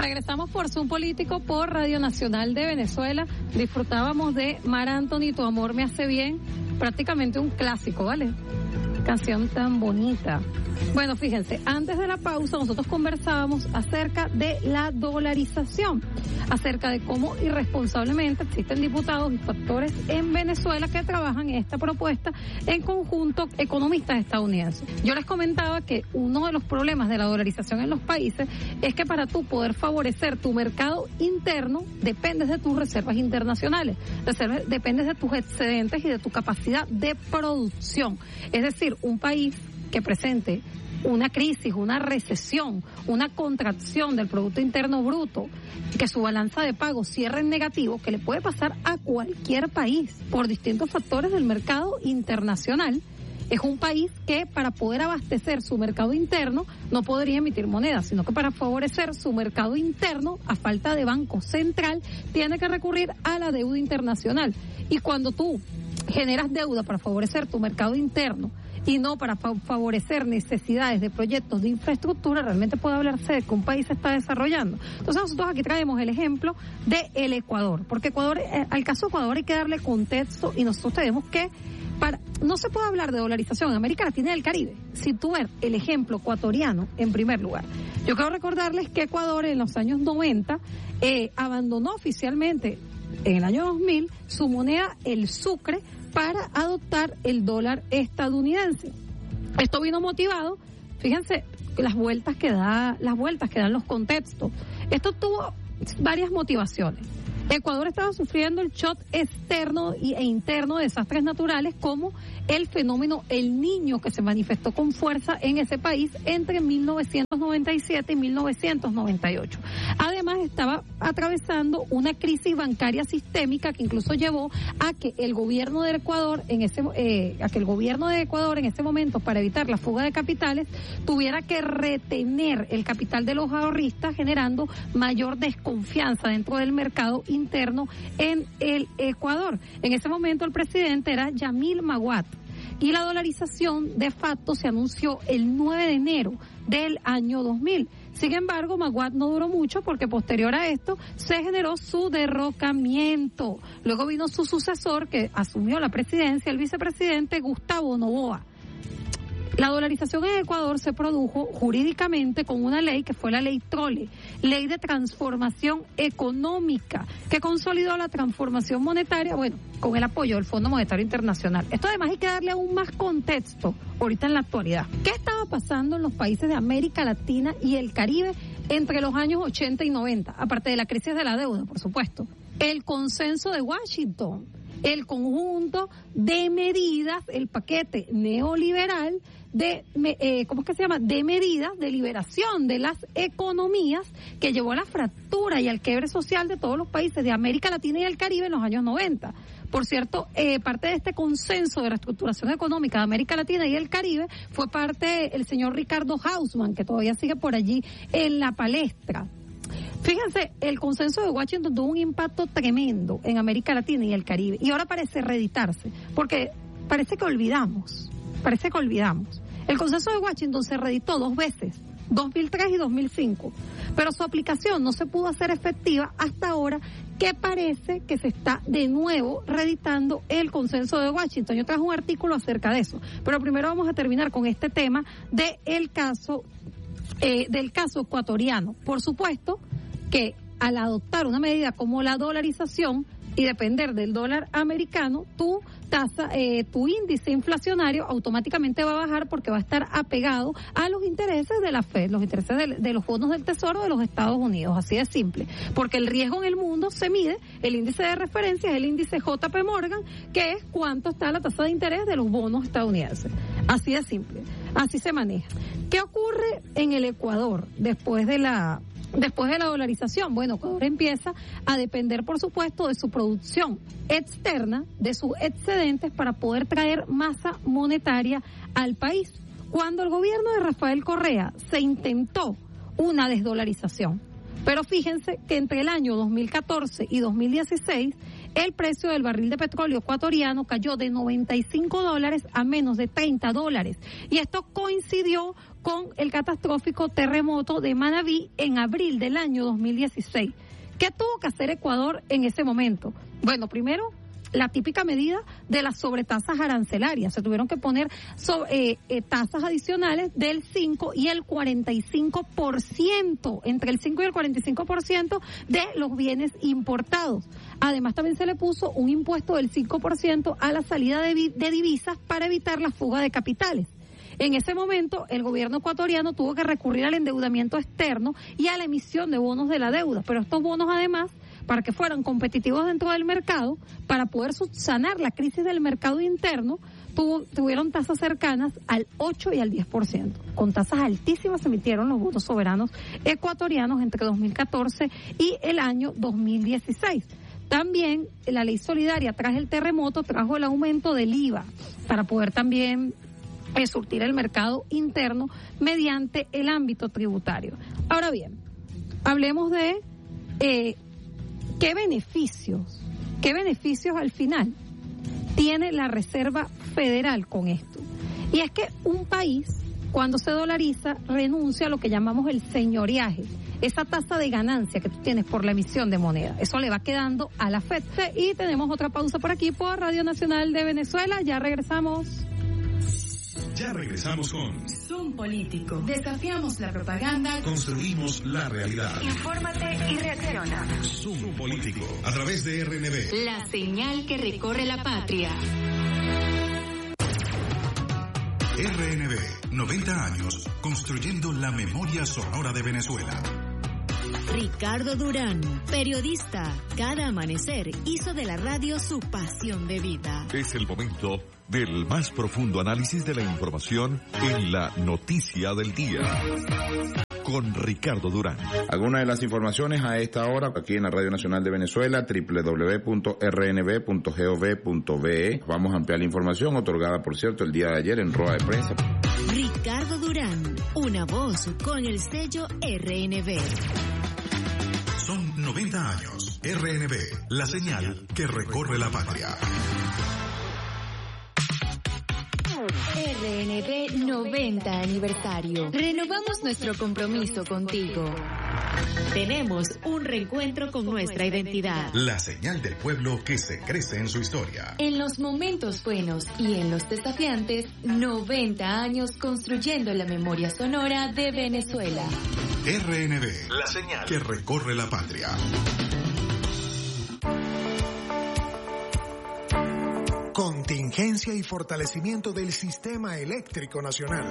Regresamos por Zoom Político por Radio Nacional de Venezuela. Disfrutábamos de Mar Anthony, Tu amor me hace bien, prácticamente un clásico, ¿vale? Canción tan bonita. Bueno, fíjense, antes de la pausa nosotros conversábamos acerca de la dolarización, acerca de cómo irresponsablemente existen diputados y factores en Venezuela que trabajan en esta propuesta en conjunto economistas estadounidenses. Yo les comentaba que uno de los problemas de la dolarización en los países es que para tú poder favorecer tu mercado interno dependes de tus reservas internacionales, dependes de tus excedentes y de tu capacidad de producción. Es decir, un país que presente una crisis, una recesión, una contracción del Producto Interno Bruto, que su balanza de pago cierre en negativo, que le puede pasar a cualquier país por distintos factores del mercado internacional, es un país que para poder abastecer su mercado interno no podría emitir moneda, sino que para favorecer su mercado interno, a falta de banco central, tiene que recurrir a la deuda internacional. Y cuando tú generas deuda para favorecer tu mercado interno, y no para favorecer necesidades de proyectos de infraestructura, realmente puede hablarse de que un país se está desarrollando. Entonces nosotros aquí traemos el ejemplo de el Ecuador, porque Ecuador, al caso de Ecuador hay que darle contexto y nosotros tenemos que, no se puede hablar de dolarización en América Latina y el Caribe sin tú ver el ejemplo ecuatoriano en primer lugar. Yo quiero recordarles que Ecuador en los años 90 abandonó oficialmente en el año 2000 su moneda, el sucre, para adoptar el dólar estadounidense. Esto vino motivado, fíjense, las vueltas que dan los contextos. Esto tuvo varias motivaciones. Ecuador estaba sufriendo el shock externo e interno de desastres naturales como el fenómeno El Niño, que se manifestó con fuerza en ese país entre 1997 y 1998. Además estaba atravesando una crisis bancaria sistémica que incluso llevó a que el gobierno de Ecuador en ese momento, para evitar la fuga de capitales, tuviera que retener el capital de los ahorristas, generando mayor desconfianza dentro del mercado interno en el Ecuador. En ese momento el presidente era Yamil Maguad y la dolarización de facto se anunció el 9 de enero del año 2000. Sin embargo, Maguad no duró mucho porque posterior a esto se generó su derrocamiento. Luego vino su sucesor que asumió la presidencia, el vicepresidente Gustavo Noboa. La dolarización en Ecuador se produjo jurídicamente con una ley que fue la ley Trole, ley de transformación económica, que consolidó la transformación monetaria, con el apoyo del Fondo Monetario Internacional. Esto además hay que darle aún más contexto ahorita en la actualidad. ¿Qué estaba pasando en los países de América Latina y el Caribe entre los años 80 y 90? Aparte de la crisis de la deuda, por supuesto. El consenso de Washington, el conjunto de medidas, el paquete neoliberal de medidas de liberación de las economías que llevó a la fractura y al quiebre social de todos los países de América Latina y el Caribe en los años 90. Por cierto, parte de este consenso de reestructuración económica de América Latina y el Caribe fue parte el señor Ricardo Hausmann, que todavía sigue por allí en la palestra. Fíjense, el consenso de Washington tuvo un impacto tremendo en América Latina y el Caribe, y ahora parece reeditarse, porque parece que olvidamos. El consenso de Washington se reeditó 2 veces, 2003 y 2005, pero su aplicación no se pudo hacer efectiva hasta ahora, que parece que se está de nuevo reeditando el consenso de Washington. Yo traje un artículo acerca de eso, pero primero vamos a terminar con este tema del caso ecuatoriano. Por supuesto que al adoptar una medida como la dolarización y depender del dólar americano, tu índice inflacionario automáticamente va a bajar porque va a estar apegado a los intereses de la Fed, los intereses de los bonos del Tesoro de los Estados Unidos, así de simple. Porque el riesgo en el mundo se mide, el índice de referencia es el índice JP Morgan, que es cuánto está la tasa de interés de los bonos estadounidenses. Así de simple, así se maneja. ¿Qué ocurre en el Ecuador después de la dolarización? Bueno, Ecuador empieza a depender, por supuesto, de su producción externa, de sus excedentes para poder traer masa monetaria al país. Cuando el gobierno de Rafael Correa se intentó una desdolarización, pero fíjense que entre el año 2014 y 2016 el precio del barril de petróleo ecuatoriano cayó de $95 a menos de $30. Y esto coincidió con el catastrófico terremoto de Manabí en abril del año 2016. ¿Qué tuvo que hacer Ecuador en ese momento? Bueno, primero, la típica medida de las sobretasas arancelarias. Se tuvieron que poner tasas adicionales del 5 y el 45%, entre el 5 y el 45% de los bienes importados. Además, también se le puso un impuesto del 5% a la salida de divisas para evitar la fuga de capitales. En ese momento, el gobierno ecuatoriano tuvo que recurrir al endeudamiento externo y a la emisión de bonos de la deuda, pero estos bonos, además, para que fueran competitivos dentro del mercado, para poder subsanar la crisis del mercado interno, tuvieron tasas cercanas al 8 y al 10%. Con tasas altísimas se emitieron los bonos soberanos ecuatorianos entre 2014 y el año 2016. También la ley solidaria tras el terremoto trajo el aumento del IVA para poder también surtir el mercado interno mediante el ámbito tributario. Ahora bien, hablemos de ¿qué beneficios al final tiene la Reserva Federal con esto? Y es que un país, cuando se dolariza, renuncia a lo que llamamos el señoreaje, esa tasa de ganancia que tú tienes por la emisión de moneda. Eso le va quedando a la FED. Y tenemos otra pausa por aquí por Radio Nacional de Venezuela. Ya regresamos. Ya regresamos con Zoom Político. Desafiamos la propaganda. Construimos la realidad. Infórmate y reacciona. Zoom Político. A través de RNB. La señal que recorre la patria. RNB, 90 años, construyendo la memoria sonora de Venezuela. Ricardo Durán, periodista, cada amanecer hizo de la radio su pasión de vida. Es el momento del más profundo análisis de la información en la noticia del día. Con Ricardo Durán. Algunas de las informaciones a esta hora aquí en la Radio Nacional de Venezuela, www.rnb.gov.be. Vamos a ampliar la información otorgada, por cierto, el día de ayer en rueda de prensa. Ricardo Durán, una voz con el sello RNB. Son 90 años. RNB, la señal que recorre la patria. RNB 90 aniversario. Renovamos nuestro compromiso contigo. Tenemos un reencuentro con nuestra identidad. La señal del pueblo que se crece en su historia. En los momentos buenos y en los desafiantes, 90 años construyendo la memoria sonora de Venezuela. RNB, la señal que recorre la patria. Contingencia y fortalecimiento del sistema eléctrico nacional.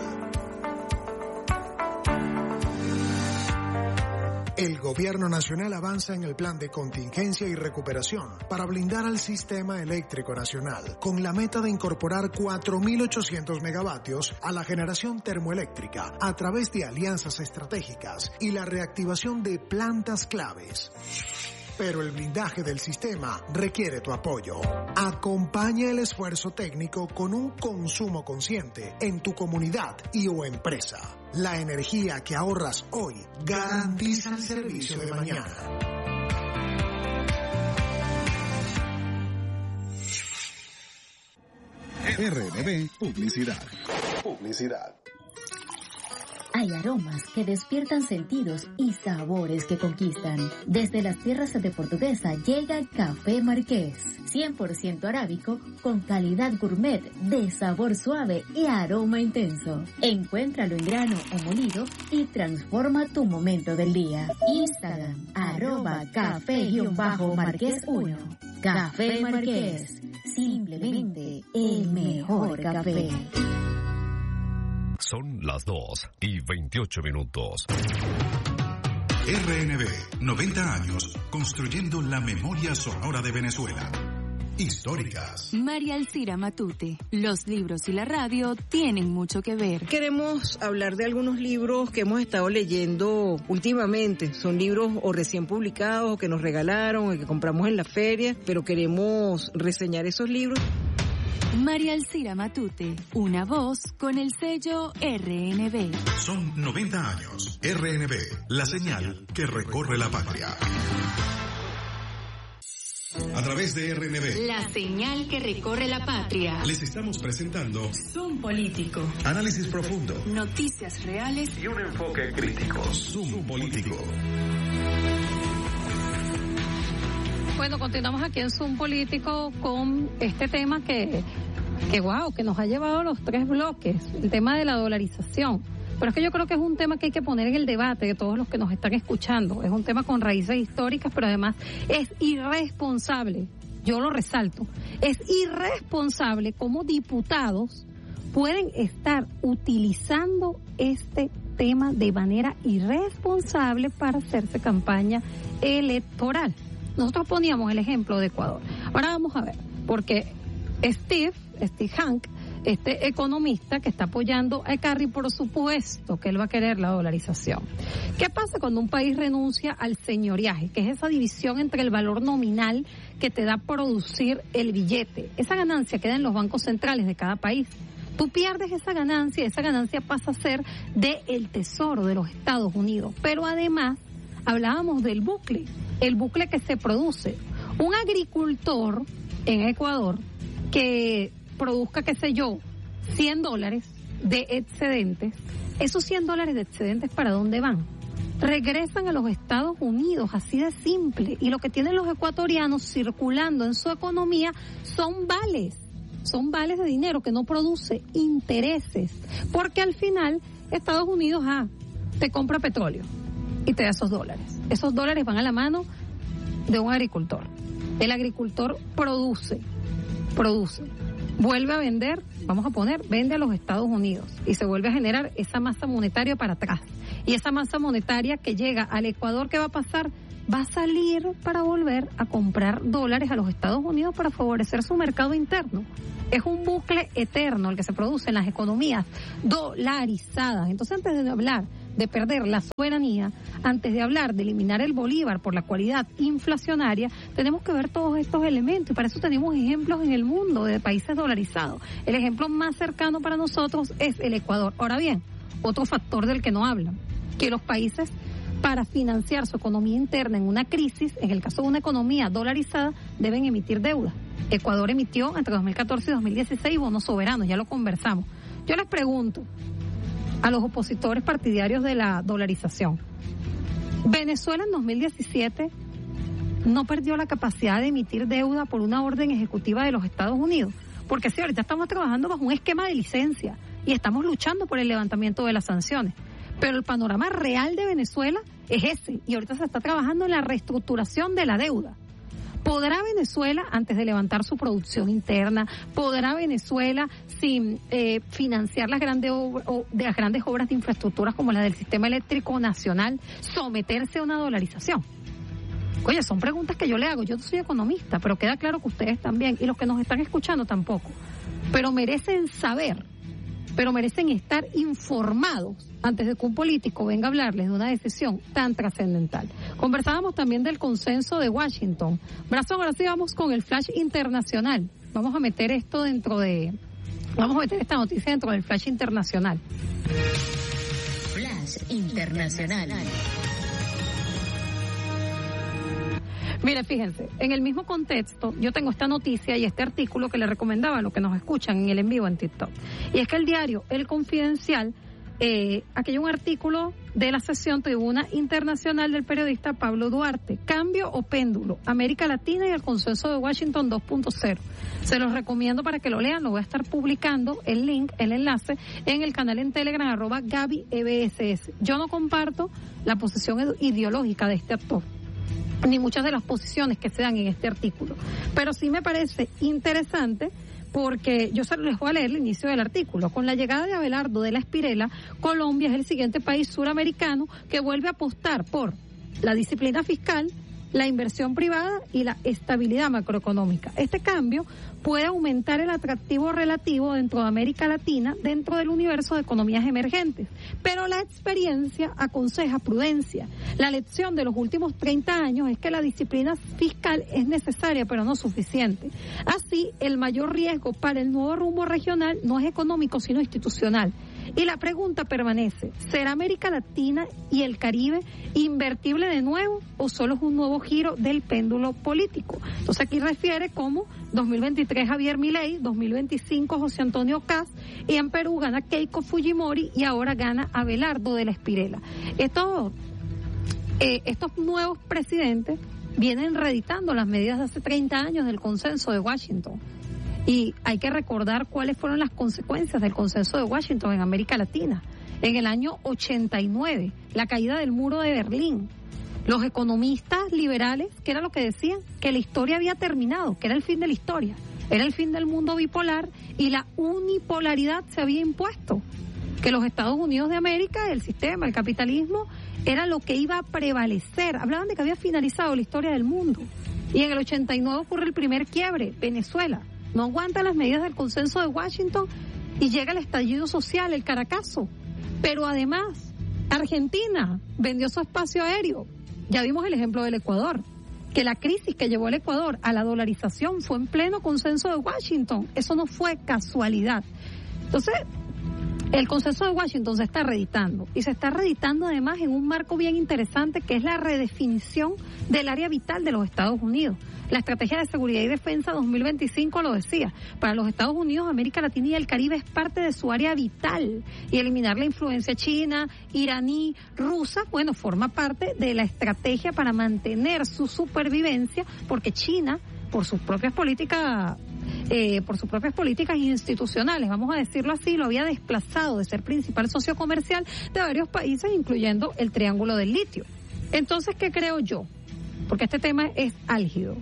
El Gobierno Nacional avanza en el plan de contingencia y recuperación para blindar al sistema eléctrico nacional, con la meta de incorporar 4.800 megavatios a la generación termoeléctrica a través de alianzas estratégicas y la reactivación de plantas claves. Pero el blindaje del sistema requiere tu apoyo. Acompaña el esfuerzo técnico con un consumo consciente en tu comunidad y o empresa. La energía que ahorras hoy garantiza el servicio de mañana. RNB Publicidad. Hay aromas que despiertan sentidos y sabores que conquistan. Desde las tierras de Portuguesa llega Café Marqués, 100% arábico con calidad gourmet de sabor suave y aroma intenso. Encuéntralo en grano o molido y transforma tu momento del día. Instagram, @café_marqués1. Café Marqués, simplemente el mejor café. Son las 2:28. RNB, 90 años, construyendo la memoria sonora de Venezuela. Históricas. María Alcira Matute. Los libros y la radio tienen mucho que ver. Queremos hablar de algunos libros que hemos estado leyendo últimamente. Son libros o recién publicados o que nos regalaron o que compramos en la feria, pero queremos reseñar esos libros. María Alcira Matute, una voz con el sello RNB. Son 90 años. RNB, la señal que recorre la patria. A través de RNB, la señal que recorre la patria. les estamos presentando Zoom Político. análisis profundo Noticias reales y un enfoque crítico. Zoom Político. Bueno, continuamos aquí en Zoom Político con este tema que nos ha llevado a los 3 bloques, el tema de la dolarización. Pero es que yo creo que es un tema que hay que poner en el debate de todos los que nos están escuchando. Es un tema con raíces históricas, pero además es irresponsable. Yo lo resalto. Es irresponsable cómo diputados pueden estar utilizando este tema de manera irresponsable para hacerse campaña electoral. Nosotros poníamos el ejemplo de Ecuador. Ahora vamos a ver, porque Steve Hank, este economista que está apoyando a Carri, por supuesto que él va a querer la dolarización. ¿Qué pasa cuando un país renuncia al señoriaje? Que es esa división entre el valor nominal que te da producir el billete. Esa ganancia queda en los bancos centrales de cada país. Tú pierdes esa ganancia pasa a ser del Tesoro de los Estados Unidos. Pero además, hablábamos del bucle, el bucle que se produce. Un agricultor en Ecuador que produzca, qué sé yo, $100 de excedentes, esos $100 de excedentes, ¿para dónde van? Regresan a los Estados Unidos, así de simple. Y lo que tienen los ecuatorianos circulando en su economía son vales de dinero que no produce intereses. Porque al final, Estados Unidos te compra petróleo y te da esos dólares. Esos dólares van a la mano de un agricultor. El agricultor produce, vuelve a vender, vende a los Estados Unidos y se vuelve a generar esa masa monetaria para atrás. Y esa masa monetaria que llega al Ecuador, ¿qué va a pasar? Va a salir para volver a comprar dólares a los Estados Unidos para favorecer su mercado interno. Es un bucle eterno el que se produce en las economías dolarizadas. Entonces, antes de hablar de perder la soberanía, antes de hablar de eliminar el bolívar por la cualidad inflacionaria, tenemos que ver todos estos elementos, y para eso tenemos ejemplos en el mundo de países dolarizados. El ejemplo más cercano para nosotros es el Ecuador. Ahora bien, otro factor del que no hablan, que los países, para financiar su economía interna en una crisis, en el caso de una economía dolarizada, deben emitir deuda. Ecuador emitió entre 2014 y 2016 bonos soberanos, ya lo conversamos. Yo les pregunto a los opositores partidarios de la dolarización, ¿Venezuela en 2017 no perdió la capacidad de emitir deuda por una orden ejecutiva de los Estados Unidos? Porque sí, ahorita estamos trabajando bajo un esquema de licencia y estamos luchando por el levantamiento de las sanciones. Pero el panorama real de Venezuela es ese, y ahorita se está trabajando en la reestructuración de la deuda. ¿Podrá Venezuela, antes de levantar su producción interna, podrá Venezuela, sin financiar las grandes obras de infraestructuras como la del sistema eléctrico nacional, someterse a una dolarización? Oye, son preguntas que yo le hago. Yo no soy economista, pero queda claro que ustedes también, y los que nos están escuchando tampoco. Pero merecen saber, pero merecen estar informados antes de que un político venga a hablarles de una decisión tan trascendental. Conversábamos también del consenso de Washington. Brazo, ahora sí vamos con el flash internacional. Vamos a meter esta noticia dentro del flash internacional. Flash internacional. Mire, fíjense, en el mismo contexto, yo tengo esta noticia y este artículo que le recomendaba a los que nos escuchan en el en vivo en TikTok. Y es que el diario El Confidencial, aquí hay un artículo de la sesión Tribuna Internacional del periodista Pablo Duarte, Cambio o Péndulo, América Latina y el Consenso de Washington 2.0. Se los recomiendo para que lo lean, lo voy a estar publicando, el link, el enlace, en el canal en Telegram, @GabyEBSS. Yo no comparto la posición ideológica de este actor, ni muchas de las posiciones que se dan en este artículo, pero sí me parece interesante porque yo les voy a leer el inicio del artículo. Con la llegada de Abelardo de la Espirela, Colombia es el siguiente país suramericano que vuelve a apostar por la disciplina fiscal, la inversión privada y la estabilidad macroeconómica. Este cambio puede aumentar el atractivo relativo dentro de América Latina, dentro del universo de economías emergentes. Pero la experiencia aconseja prudencia. La lección de los últimos 30 años es que la disciplina fiscal es necesaria, pero no suficiente. Así, el mayor riesgo para el nuevo rumbo regional no es económico, sino institucional. Y la pregunta permanece, ¿será América Latina y el Caribe invertible de nuevo o solo es un nuevo giro del péndulo político? Entonces aquí refiere como 2023 Javier Milei, 2025 José Antonio Kast, y en Perú gana Keiko Fujimori y ahora gana Abelardo de la Espriella. Estos nuevos presidentes vienen reeditando las medidas de hace 30 años del consenso de Washington. Y hay que recordar cuáles fueron las consecuencias del consenso de Washington en América Latina. En el año 89, la caída del muro de Berlín. Los economistas liberales, ¿qué era lo que decían? Que la historia había terminado, que era el fin de la historia. Era el fin del mundo bipolar y la unipolaridad se había impuesto. Que los Estados Unidos de América, el sistema, el capitalismo, era lo que iba a prevalecer. Hablaban de que había finalizado la historia del mundo. Y en el 89 ocurre el primer quiebre, Venezuela. No aguanta las medidas del consenso de Washington y llega el estallido social, el Caracazo. Pero además, Argentina vendió su espacio aéreo. Ya vimos el ejemplo del Ecuador, que la crisis que llevó al Ecuador a la dolarización fue en pleno consenso de Washington. Eso no fue casualidad. Entonces, el consenso de Washington se está reeditando y se está reeditando además en un marco bien interesante que es la redefinición del área vital de los Estados Unidos. La Estrategia de Seguridad y Defensa 2025 lo decía. Para los Estados Unidos, América Latina y el Caribe es parte de su área vital y eliminar la influencia china, iraní, rusa, bueno, forma parte de la estrategia para mantener su supervivencia porque China, por sus propias políticas institucionales, vamos a decirlo así, lo había desplazado de ser principal socio comercial de varios países, incluyendo el Triángulo del Litio. Entonces, ¿qué creo yo? Porque este tema es álgido,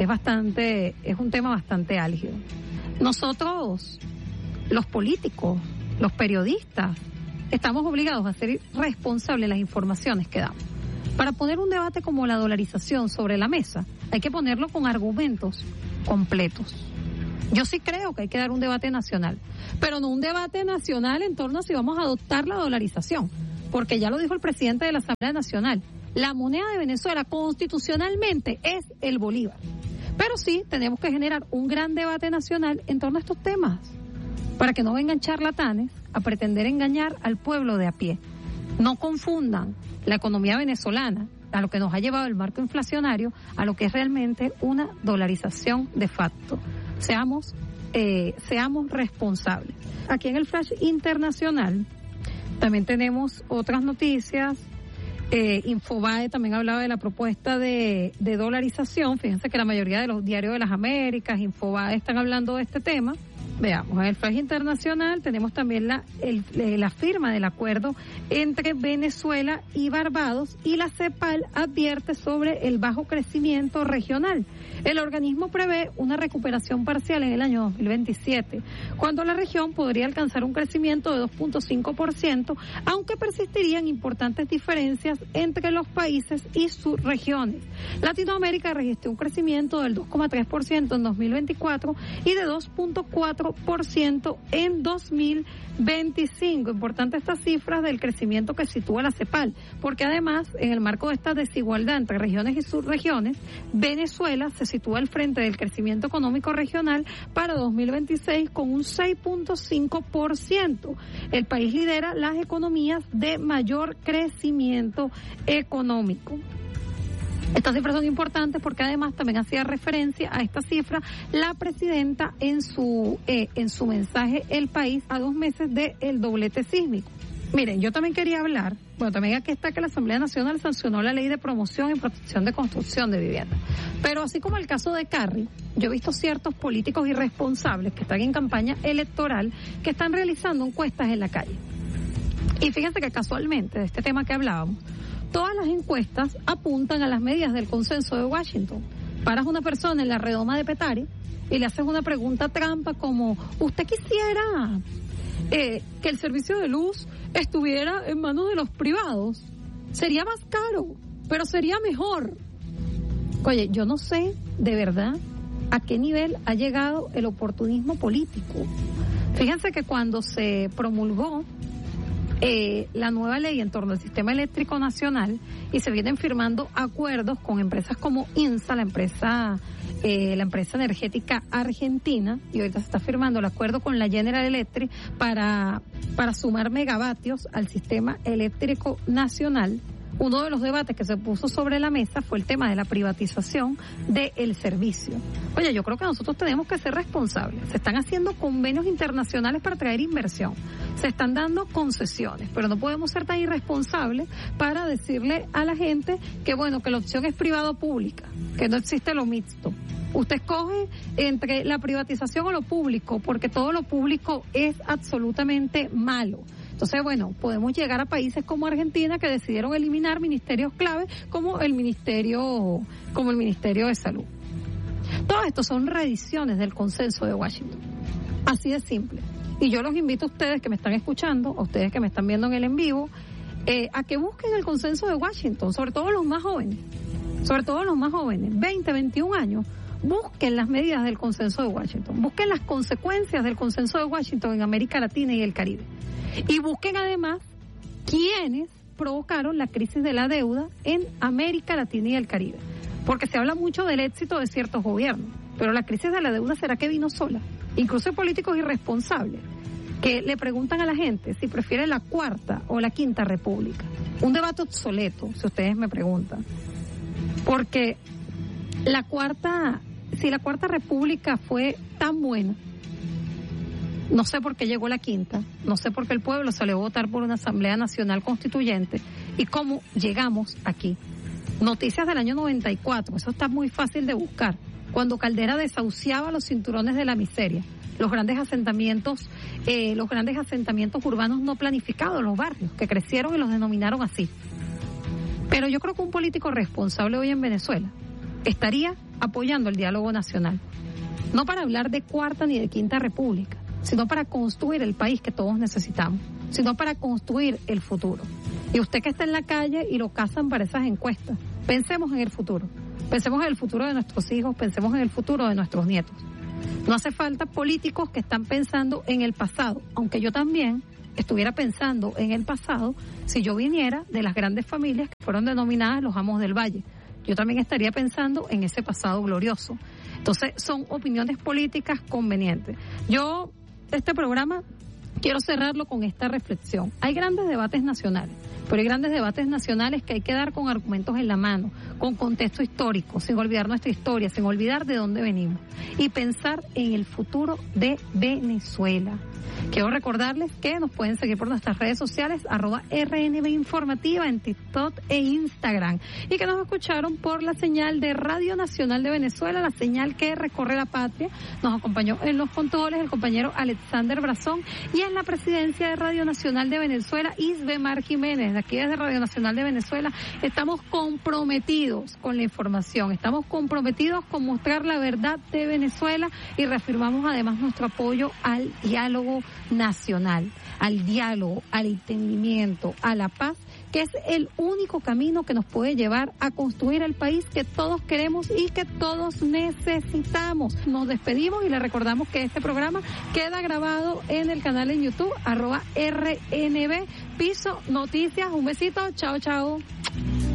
es un tema bastante álgido. Nosotros, los políticos, los periodistas, estamos obligados a ser responsables de las informaciones que damos. Para poner un debate como la dolarización sobre la mesa, hay que ponerlo con argumentos completos. Yo sí creo que hay que dar un debate nacional, pero no un debate nacional en torno a si vamos a adoptar la dolarización, porque ya lo dijo el presidente de la Asamblea Nacional, la moneda de Venezuela constitucionalmente es el bolívar. Pero sí tenemos que generar un gran debate nacional en torno a estos temas, para que no vengan charlatanes a pretender engañar al pueblo de a pie. No confundan la economía venezolana, a lo que nos ha llevado el marco inflacionario, a lo que es realmente una dolarización de facto. Seamos responsables. Aquí en el Flash Internacional también tenemos otras noticias. Infobae también hablaba de la propuesta de dolarización. Fíjense que la mayoría de los diarios de las Américas, Infobae, están hablando de este tema. Veamos, en el Flash Internacional tenemos también la firma del acuerdo entre Venezuela y Barbados, y la CEPAL advierte sobre el bajo crecimiento regional. El organismo prevé una recuperación parcial en el año 2027, cuando la región podría alcanzar un crecimiento de 2.5%, aunque persistirían importantes diferencias entre los países y sus regiones. Latinoamérica registró un crecimiento del 2.3% en 2024 y de 2.4% en 2025. Importante estas cifras del crecimiento que sitúa la CEPAL, porque además, en el marco de esta desigualdad entre regiones y subregiones, Venezuela se sitúa al frente del crecimiento económico regional para 2026 con un 6.5%. El país lidera las economías de mayor crecimiento económico. Estas cifras son importantes porque además también hacía referencia a esta cifra la presidenta en su mensaje El País a 2 meses del doblete sísmico. Miren, yo también quería hablar, también aquí está que la Asamblea Nacional sancionó la Ley de Promoción y Protección de Construcción de Vivienda. Pero así como el caso de Carri, yo he visto ciertos políticos irresponsables que están en campaña electoral que están realizando encuestas en la calle. Y fíjense que casualmente, de este tema que hablábamos, todas las encuestas apuntan a las medidas del consenso de Washington. Paras una persona en la redoma de Petare y le haces una pregunta trampa como, ¿usted quisiera que el servicio de luz estuviera en manos de los privados? Sería más caro, pero sería mejor. Oye, yo no sé de verdad a qué nivel ha llegado el oportunismo político. Fíjense que cuando se promulgó la nueva ley en torno al sistema eléctrico nacional y se vienen firmando acuerdos con empresas como INSA, la empresa la empresa energética argentina, y ahorita se está firmando el acuerdo con la General Electric para sumar megavatios al sistema eléctrico nacional. Uno de los debates que se puso sobre la mesa fue el tema de la privatización del servicio. Oye, yo creo que nosotros tenemos que ser responsables. Se están haciendo convenios internacionales para traer inversión. Se están dando concesiones, pero no podemos ser tan irresponsables para decirle a la gente que, bueno, que la opción es privado o pública, que no existe lo mixto. Usted escoge entre la privatización o lo público, porque todo lo público es absolutamente malo. Entonces, bueno, podemos llegar a países como Argentina que decidieron eliminar ministerios clave como el Ministerio de Salud. Todo esto son reediciones del consenso de Washington. Así de simple. Y yo los invito a ustedes que me están escuchando, a ustedes que me están viendo en el en vivo, a que busquen el consenso de Washington, sobre todo los más jóvenes, 20, 21 años. Busquen las medidas del consenso de Washington, busquen las consecuencias del consenso de Washington en América Latina y el Caribe. Y busquen además quiénes provocaron la crisis de la deuda en América Latina y el Caribe. Porque se habla mucho del éxito de ciertos gobiernos, pero la crisis de la deuda, ¿será que vino sola? Incluso hay políticos irresponsables que le preguntan a la gente si prefiere la cuarta o la quinta república. Un debate obsoleto, si ustedes me preguntan. Porque si la cuarta república fue tan buena, no sé por qué llegó la quinta, no sé por qué el pueblo salió a votar por una Asamblea Nacional Constituyente y cómo llegamos aquí. Noticias del año 94, eso está muy fácil de buscar, cuando Caldera desahuciaba los cinturones de la miseria, los grandes asentamientos urbanos no planificados, los barrios que crecieron y los denominaron así. Pero yo creo que un político responsable hoy en Venezuela estaría apoyando el diálogo nacional, no para hablar de cuarta ni de quinta república, sino para construir el país que todos necesitamos, sino para construir el futuro. Y usted que está en la calle y lo cazan para esas encuestas, pensemos en el futuro de nuestros hijos, pensemos en el futuro de nuestros nietos. No hace falta políticos que están pensando en el pasado, aunque yo también estuviera pensando en el pasado si yo viniera de las grandes familias que fueron denominadas los Amos del Valle. Yo también estaría pensando en ese pasado glorioso. Entonces, son opiniones políticas convenientes. Yo, este programa, quiero cerrarlo con esta reflexión. Hay grandes debates nacionales, pero hay grandes debates nacionales que hay que dar con argumentos en la mano, con contexto histórico, sin olvidar nuestra historia, sin olvidar de dónde venimos, y pensar en el futuro de Venezuela. Quiero recordarles que nos pueden seguir por nuestras redes sociales, @RNB Informativa en TikTok e Instagram, y que nos escucharon por la señal de Radio Nacional de Venezuela, la señal que recorre la patria. Nos acompañó en los controles el compañero Alexander Brazón, y en la presidencia de Radio Nacional de Venezuela, Isbemar Jiménez. De aquí desde Radio Nacional de Venezuela estamos comprometidos con la información, estamos comprometidos con mostrar la verdad de Venezuela, y reafirmamos además nuestro apoyo al diálogo nacional, al diálogo, al entendimiento, a la paz, que es el único camino que nos puede llevar a construir el país que todos queremos y que todos necesitamos. Nos despedimos y le recordamos que este programa queda grabado en el canal en YouTube, @RNB Piso Noticias. Un besito, chao, chao.